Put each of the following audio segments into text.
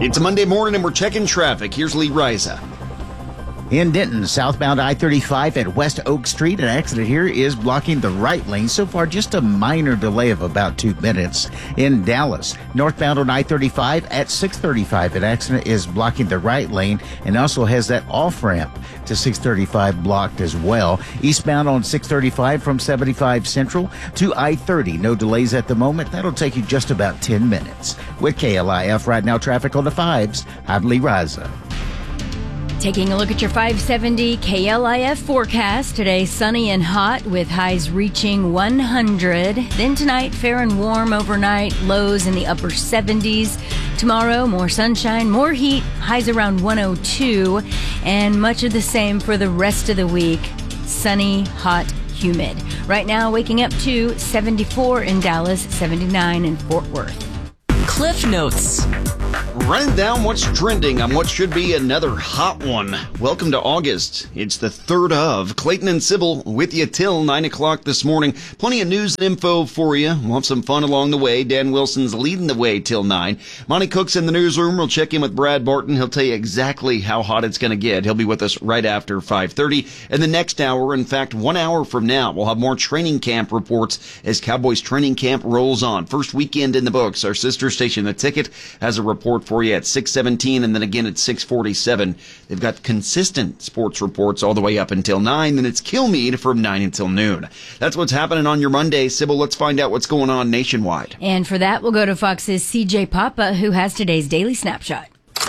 It's a Monday morning and we're checking traffic. Here's Lee Riza. In Denton, southbound I-35 at West Oak Street, an accident here is blocking the right lane. So far, just a minor delay of about 2 minutes. In Dallas, northbound on I-35 at 635, an accident is blocking the right lane and also has that off-ramp to 635 blocked as well. Eastbound on 635 from 75 Central to I-30. No delays at the moment. That'll take you just about 10 minutes. With KLIF right now, traffic on the 5s. I'm Lee Riza. Taking a look at your 570 KLIF forecast. Today, sunny and hot with highs reaching 100. Then tonight, fair and warm overnight, lows in the upper 70s. Tomorrow, more sunshine, more heat, highs around 102. And much of the same for the rest of the week. Sunny, hot, humid. Right now, waking up to 74 in Dallas, 79 in Fort Worth. Cliff Notes. Running down what's trending on what should be another hot one. Welcome to August. It's the 3rd of Clayton and Sybil with you till 9 o'clock this morning. Plenty of news and info for you. We'll have some fun along the way. Dan Wilson's leading the way till 9. Monty Cook's in the newsroom. We'll check in with Brad Barton. He'll tell you exactly how hot it's going to get. He'll be with us right after 5:30. And the next hour, in fact, 1 hour from now, we'll have more training camp reports as Cowboys training camp rolls on. First weekend in the books. Our sister station, The Ticket, has a report for you at 6:17 and then again at 6:47. They've got consistent sports reports all the way up until 9. Then it's Kilmeade from 9 until noon. That's what's happening on your Monday. Sybil, let's find out what's going on nationwide. And for that, we'll go to Fox's CJ Papa, who has today's Daily Snapshot.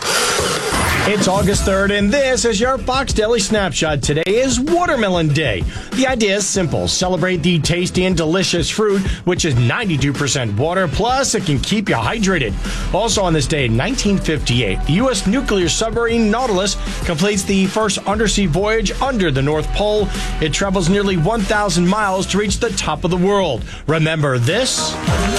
It's August 3rd, and this is your Fox Daily Snapshot. Today is Watermelon Day. The idea is simple. Celebrate the tasty and delicious fruit, which is 92% water, plus it can keep you hydrated. Also on this day in 1958, the U.S. nuclear submarine Nautilus completes the first undersea voyage under the North Pole. It travels nearly 1,000 miles to reach the top of the world. Remember this?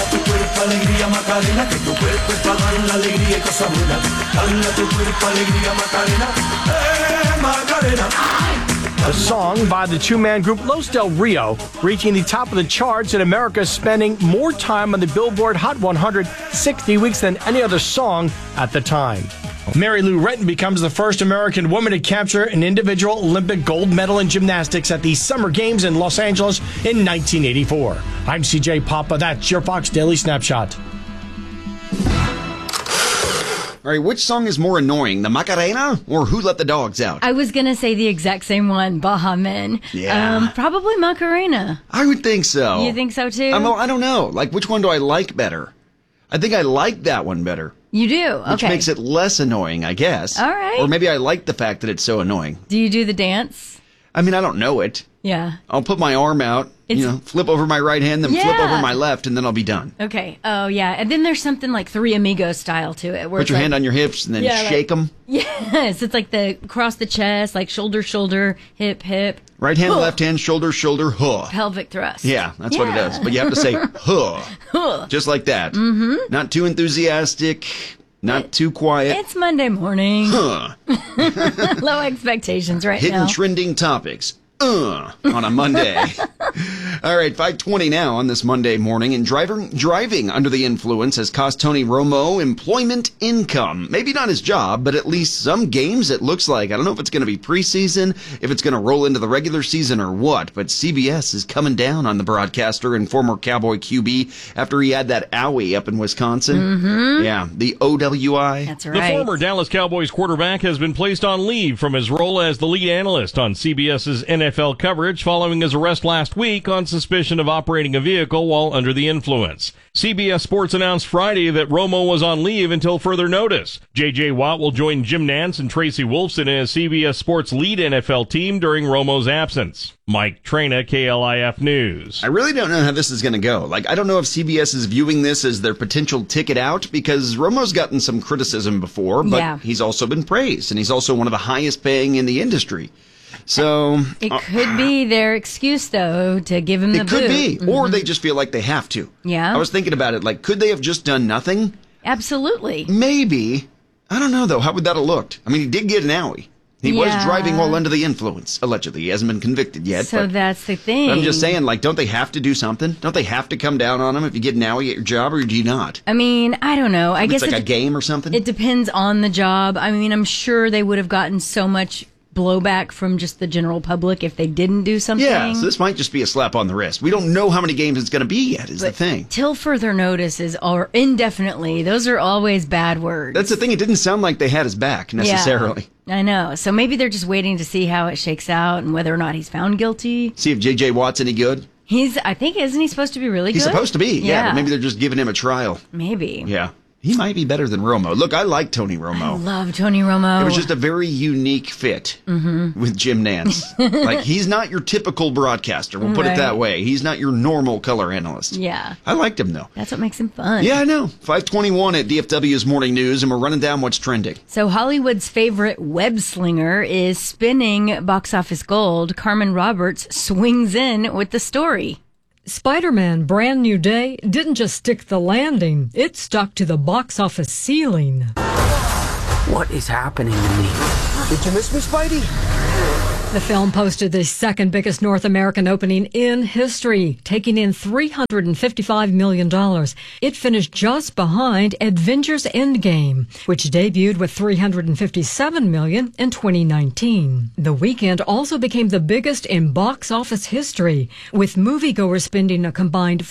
A song by the two-man group Los Del Rio, reaching the top of the charts in America, spending more time on the Billboard Hot 100 60 weeks than any other song at the time. Mary Lou Retton becomes the first American woman to capture an individual Olympic gold medal in gymnastics at the Summer Games in Los Angeles in 1984. I'm CJ Papa. That's your Fox Daily Snapshot. All right, which song is more annoying, the Macarena or Who Let the Dogs Out? I was going to say the exact same one, Baha Men. Yeah. Probably Macarena. I would think so. You think so, too? I don't know. Like, which one do I like better? I think I like that one better. You do? Okay. Which makes it less annoying, I guess. All right. Or maybe I like the fact that it's so annoying. Do you do the dance? I mean, I don't know it. Yeah. I'll put my arm out, flip over my right hand, then flip over my left, and then I'll be done. Okay. Oh, yeah. And then there's something like Three Amigos style to it. Where put your hand on your hips and then shake them. Yes. It's like across the chest, like shoulder, shoulder, hip, hip. Right hand, left hand, shoulder, shoulder, huh. Pelvic thrust. Yeah, that's what it is. But you have to say huh. Just like that. Mm-hmm. Not too enthusiastic. Not too quiet. It's Monday morning. Huh. Low expectations now. Hidden trending topics. On a Monday. All right, 5:20 now on this Monday morning. And driving under the influence has cost Tony Romo employment income. Maybe not his job, but at least some games it looks like. I don't know if it's going to be preseason, if it's going to roll into the regular season or what, but CBS is coming down on the broadcaster and former Cowboy QB after he had that owie up in Wisconsin. Mm-hmm. Yeah, the OWI. That's right. The former Dallas Cowboys quarterback has been placed on leave from his role as the lead analyst on CBS's NFL coverage following his arrest last week on suspicion of operating a vehicle while under the influence. CBS Sports announced Friday that Romo was on leave until further notice. J.J. Watt will join Jim Nantz and Tracy Wolfson as CBS Sports lead NFL team during Romo's absence. Mike Traina, KLIF News. I really don't know how this is going to go. I don't know if CBS is viewing this as their potential ticket out, because Romo's gotten some criticism before, but he's also been praised, and he's also one of the highest paying in the industry. So it could be their excuse, though, to give him the boot. It could be. Mm-hmm. Or they just feel like they have to. Yeah. I was thinking about it. Could they have just done nothing? Absolutely. Maybe. I don't know, though. How would that have looked? I mean, he did get an owie. He was Yeah. driving while under the influence, allegedly. He hasn't been convicted yet. So but that's the thing. I'm just saying, like, don't they have to do something? Don't they have to come down on him if you get an owie at your job, or do you not? I mean, I don't know. I guess It's like a game or something? it depends on the job. I mean, I'm sure they would have gotten so much blowback from just the general public if they didn't do something. Yeah, so this might just be a slap on the wrist. We don't know how many games it's going to be yet, is the thing. Till further notices or indefinitely, those are always bad words. That's the thing. It didn't sound like they had his back necessarily. Yeah, I know. So maybe they're just waiting to see how it shakes out and whether or not he's found guilty. See if J.J. Watt's any good. I think, isn't he supposed to be really He's good? supposed to be, yeah, but maybe they're just giving him a trial. Maybe. Yeah. He might be better than Romo. Look, I like Tony Romo. Love Tony Romo. It was just a very unique fit with Jim Nance. Like, he's not your typical broadcaster. We'll put it that way. He's not your normal color analyst. Yeah. I liked him, though. That's what makes him fun. Yeah, I know. 521 at DFW's Morning News, and we're running down what's trending. So Hollywood's favorite web slinger is spinning box office gold. Carmen Roberts swings in with the story. Spider-Man Brand New Day didn't just stick the landing, it stuck to the box office ceiling. What is happening to me? Did you miss me, Spidey? The film posted the second biggest North American opening in history, taking in $355 million. It finished just behind Avengers Endgame, which debuted with $357 million in 2019. The weekend also became the biggest in box office history, with moviegoers spending a combined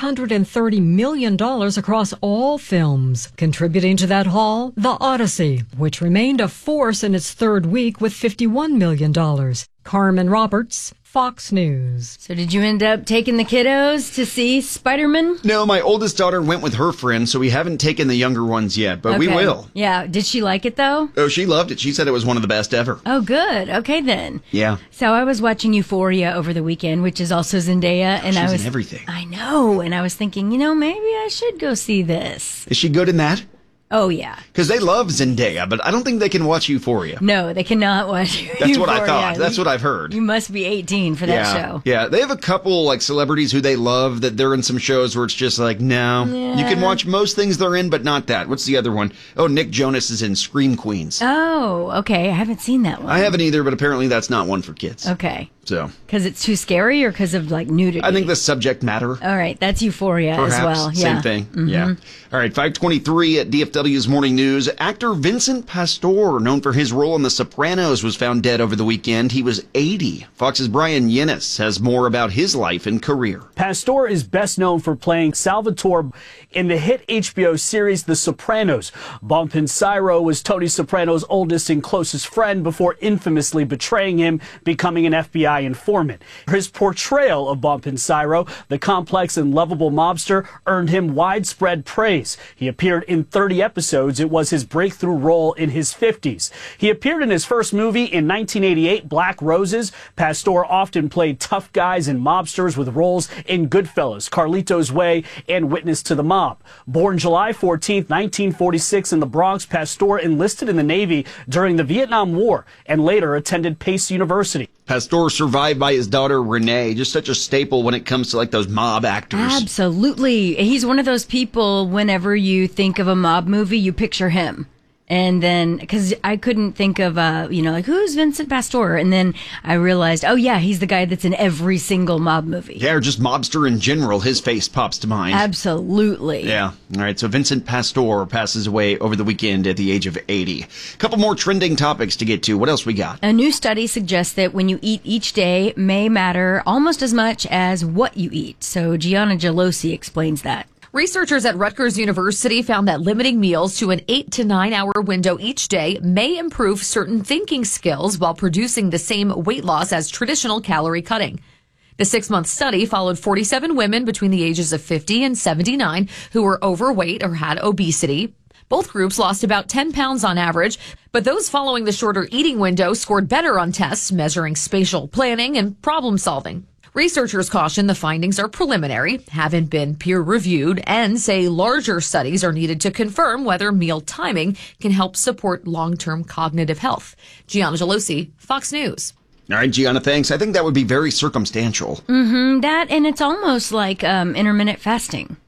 $430 million across all films. Contributing to that haul, The Odyssey, which remained a force in its third week with $51 million. Carmen Roberts, Fox News. So did you end up taking the kiddos to see Spider-Man? No, my oldest daughter went with her friends, so we haven't taken the younger ones yet, but we will. Yeah. Did she like it, though? Oh, she loved it. She said it was one of the best ever. Oh, good. Okay, then. Yeah. So I was watching Euphoria over the weekend, which is also Zendaya, and She's I was in everything. I know, and I was thinking, maybe I should go see this. Is she good in that? Oh, yeah. Because they love Zendaya, but I don't think they can watch Euphoria. No, they cannot watch That's what I Euphoria. thought. That's what I've heard. You must be 18 for that show. Yeah, they have a couple like celebrities who they love that they're in some shows where it's just like, no. You can watch most things they're in, but not that. What's the other one? Oh, Nick Jonas is in Scream Queens. Oh, okay. I haven't seen that one. I haven't either, but apparently that's not one for kids. Okay. So, Because it's too scary or because of like nudity? I think the subject matter. All right. That's Euphoria Perhaps. as well. Yeah. Same thing. Yeah. All right. 523 at DFW's Morning News. Actor Vincent Pastore, known for his role in The Sopranos, was found dead over the weekend. He was 80. Fox's Brian Yennis has more about his life and career. Pastore is best known for playing Salvatore in the hit HBO series The Sopranos. Bob Pensiro was Tony Soprano's oldest and closest friend before infamously betraying him, becoming an FBI informant. His portrayal of Bob Pensiro, the complex and lovable mobster, earned him widespread praise. He appeared in 30 episodes. It was his breakthrough role in his 50s. He appeared in his first movie in 1988, Black Roses. Pastore often played tough guys and mobsters with roles in Goodfellas, Carlito's Way, and Witness to the Mob. Born July 14, 1946 in the Bronx, Pastore enlisted in the Navy during the Vietnam War and later attended Pace University. Pastore survived by his daughter Renee, just such a staple when it comes to like those mob actors. Absolutely. He's one of those people, whenever you think of a mob movie, you picture him. And then, because I couldn't think of, like, who's Vincent Pastore? And then I realized, oh, yeah, he's the guy that's in every single mob movie. Yeah, or just mobster in general. His face pops to mind. Absolutely. Yeah. All right. So Vincent Pastore passes away over the weekend at the age of 80. A couple more trending topics to get to. What else we got? A new study suggests that when you eat each day may matter almost as much as what you eat. So Gianna Gelosi explains that. Researchers at Rutgers University found that limiting meals to an 8 to 9 hour window each day may improve certain thinking skills while producing the same weight loss as traditional calorie cutting. The 6-month study followed 47 women between the ages of 50 and 79 who were overweight or had obesity. Both groups lost about 10 pounds on average, but those following the shorter eating window scored better on tests measuring spatial planning and problem solving. Researchers caution the findings are preliminary, haven't been peer-reviewed, and say larger studies are needed to confirm whether meal timing can help support long-term cognitive health. Gianna Gelosi, Fox News. All right, Gianna, thanks. I think that would be very circumstantial. That, and it's almost like intermittent fasting.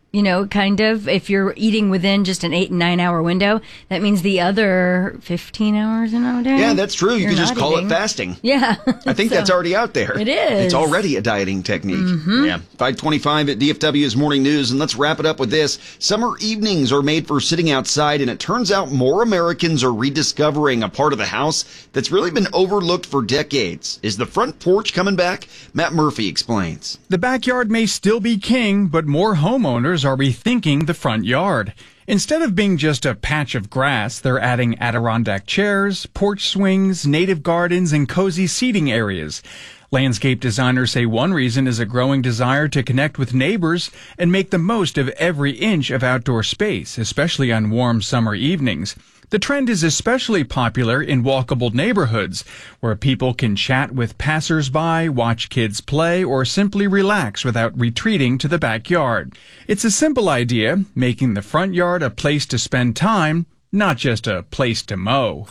kind of. If you're eating within just an 8 and 9 hour window, that means the other 15 hours in a day. Yeah, that's true. You can just call it fasting. Yeah. I think that's already out there. It is. It's already a dieting technique. Yeah. 5:25 at DFW's Morning News, and let's wrap it up with this. Summer evenings are made for sitting outside, and it turns out more Americans are rediscovering a part of the house that's really been overlooked for decades. Is the front porch coming back? Matt Murphy explains. The backyard may still be king, but more homeowners are rethinking the front yard. Instead of being just a patch of grass, they're adding Adirondack chairs, porch swings, native gardens, and cozy seating areas. Landscape designers say one reason is a growing desire to connect with neighbors and make the most of every inch of outdoor space, especially on warm summer evenings. The trend is especially popular in walkable neighborhoods, where people can chat with passersby, watch kids play, or simply relax without retreating to the backyard. It's a simple idea, making the front yard a place to spend time, not just a place to mow.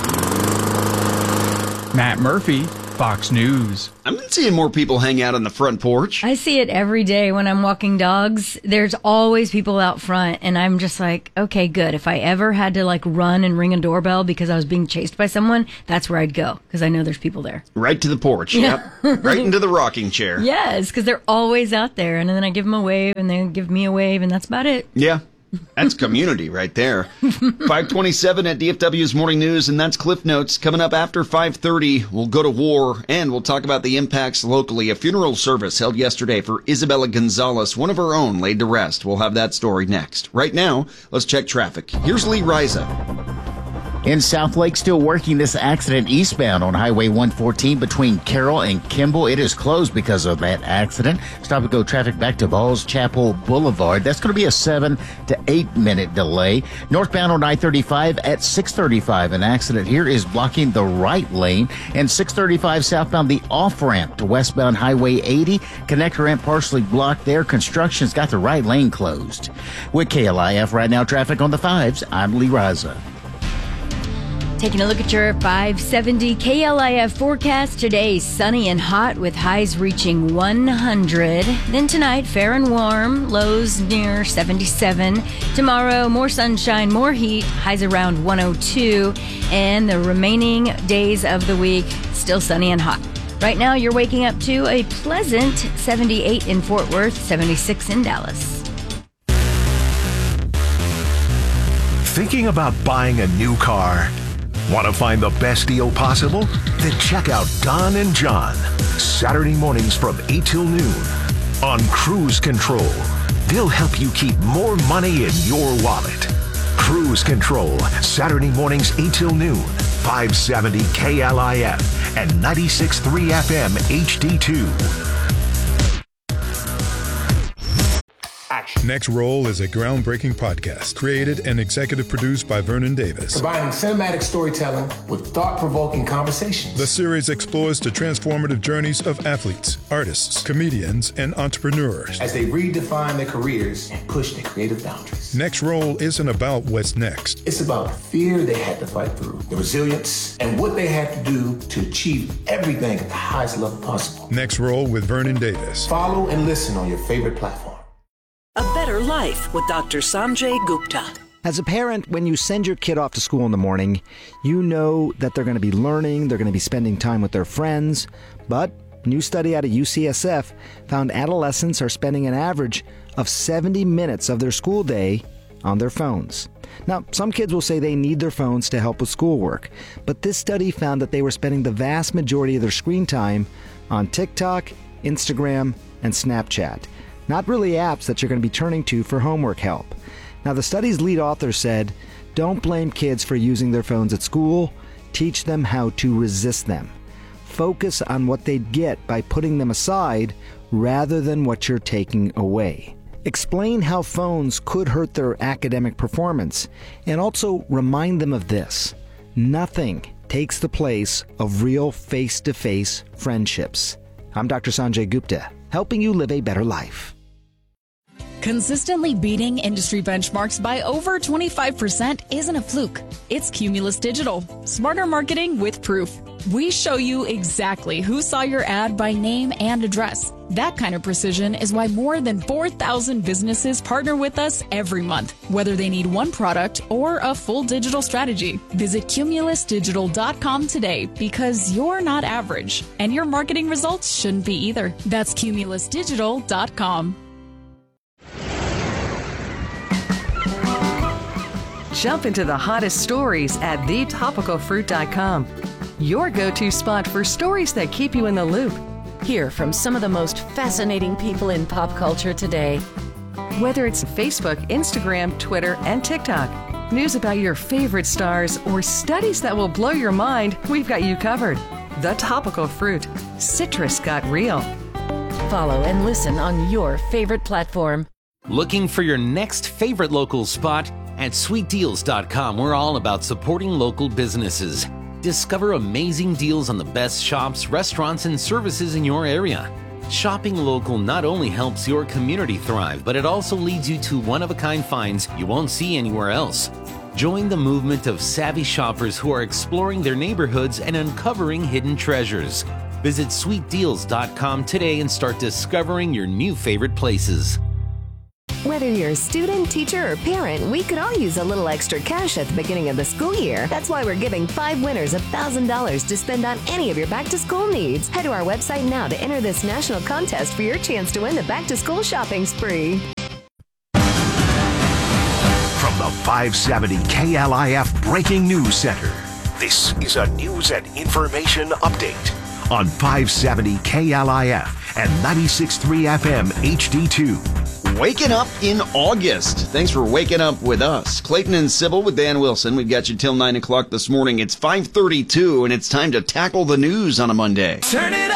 Matt Murphy, Fox News. I've been seeing more people hang out on the front porch. I see it every day when I'm walking dogs. There's always people out front, and I'm just like, okay, good. If I ever had to run and ring a doorbell because I was being chased by someone, that's where I'd go, because I know there's people there. Right to the porch. Yep. Right into the rocking chair. Yes, because they're always out there, and then I give them a wave, and they give me a wave, and that's about it. Yeah. That's community right there. 5:27 at DFW's Morning News, and that's Cliff Notes. Coming up after 5:30, we'll go to war, and we'll talk about the impacts locally. A funeral service held yesterday for Isabella Gonzalez, one of our own, laid to rest. We'll have that story next. Right now, let's check traffic. Here's Lee Riza. In South Lake, still working this accident eastbound on Highway 114 between Carroll and Kimball. It is closed because of that accident. Stop and go traffic back to Balls Chapel Boulevard. That's going to be a 7 to 8 minute delay. Northbound on I-35 at 635. An accident here is blocking the right lane. And 635 southbound, the off-ramp to westbound Highway 80. Connector ramp partially blocked there. Construction's got the right lane closed. With KLIF right now, traffic on the 5s. I'm Lee Raza. Taking a look at your 570 KLIF forecast today, sunny and hot with highs reaching 100. Then tonight, fair and warm, lows near 77. Tomorrow, more sunshine, more heat, highs around 102. And the remaining days of the week, still sunny and hot. Right now, you're waking up to a pleasant 78 in Fort Worth, 76 in Dallas. Thinking about buying a new car? Want to find the best deal possible? Then check out Don and John, Saturday mornings from 8 till noon on Cruise Control. They'll help you keep more money in your wallet. Cruise Control, Saturday mornings 8 till noon, 570 KLIF and 96.3 FM HD2. Next Roll is a groundbreaking podcast created and executive produced by Vernon Davis. Combining cinematic storytelling with thought-provoking conversations. The series explores the transformative journeys of athletes, artists, comedians, and entrepreneurs as they redefine their careers and push their creative boundaries. Next Roll isn't about what's next. It's about the fear they had to fight through, the resilience, and what they had to do to achieve everything at the highest level possible. Next Roll with Vernon Davis. Follow and listen on your favorite platform. A Better Life with Dr. Sanjay Gupta. As a parent, when you send your kid off to school in the morning, you know that they're going to be learning, they're going to be spending time with their friends. But a new study out of UCSF found adolescents are spending an average of 70 minutes of their school day on their phones. Now, some kids will say they need their phones to help with schoolwork, but this study found that they were spending the vast majority of their screen time on TikTok, Instagram, and Snapchat. Not really apps that you're going to be turning to for homework help. Now, the study's lead author said, don't blame kids for using their phones at school. Teach them how to resist them. Focus on what they'd get by putting them aside rather than what you're taking away. Explain how phones could hurt their academic performance, and also remind them of this. Nothing takes the place of real face-to-face friendships. I'm Dr. Sanjay Gupta, helping you live a better life. Consistently beating industry benchmarks by over 25% isn't a fluke. It's Cumulus Digital. Smarter marketing with proof. We show you exactly who saw your ad by name and address. That kind of precision is why more than 4,000 businesses partner with us every month, whether they need one product or a full digital strategy. Visit cumulusdigital.com today because you're not average, and your marketing results shouldn't be either. That's cumulusdigital.com. Jump into the hottest stories at thetopicalfruit.com. Your go-to spot for stories that keep you in the loop. Hear from some of the most fascinating people in pop culture today. Whether it's Facebook, Instagram, Twitter, and TikTok, news about your favorite stars, or studies that will blow your mind, we've got you covered. The Topical Fruit. Citrus got real. Follow and listen on your favorite platform. Looking for your next favorite local spot? At sweetdeals.com, we're all about supporting local businesses. Discover amazing deals on the best shops, restaurants, and services in your area. Shopping local not only helps your community thrive, but it also leads you to one-of-a-kind finds you won't see anywhere else. Join the movement of savvy shoppers who are exploring their neighborhoods and uncovering hidden treasures. Visit sweetdeals.com today and start discovering your new favorite places. Whether you're a student, teacher, or parent, we could all use a little extra cash at the beginning of the school year. That's why we're giving 5 winners $1,000 to spend on any of your back-to-school needs. Head to our website now to enter this national contest for your chance to win the back-to-school shopping spree. From the 570 KLIF Breaking News Center, this is a news and information update on 570 KLIF and 96.3 FM HD2. Waking up in August. Thanks for waking up with us. Clayton and Sybil with Dan Wilson. We've got you till 9 o'clock this morning. It's 5:32, and it's time to tackle the news on a Monday. Turn it